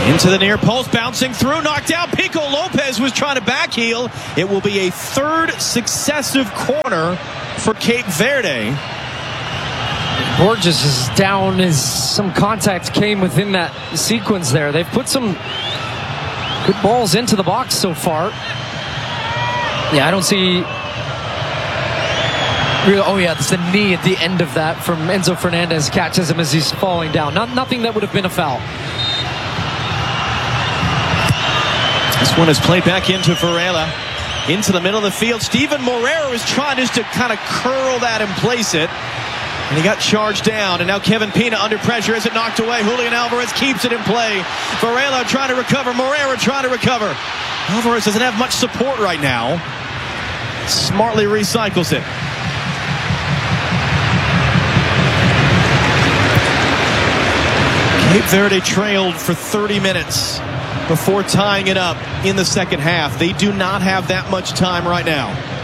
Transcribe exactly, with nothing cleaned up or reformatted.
Into the near post, bouncing through, knocked out. Pico Lopez was trying to backheel. It will be a third successive corner for Cape Verde. Borges is down as some contact came within that sequence there. They've put some good balls into the box so far. Yeah, I don't see... Oh, yeah, it's the knee at the end of that from Enzo Fernandez. Catches him as he's falling down. Not, nothing that would have been a foul. This one is played back into Varela. Into the middle of the field. Steven Moreira is trying just to kind of curl that and place it. And he got charged down. And now Kevin Pina under pressure as it knocked away. Julian Alvarez keeps it in play. Varela trying to recover. Moreira trying to recover. Alvarez doesn't have much support right now. Smartly recycles it. Cape Verde trailed for thirty minutes before tying it up in the second half. They do not have that much time right now.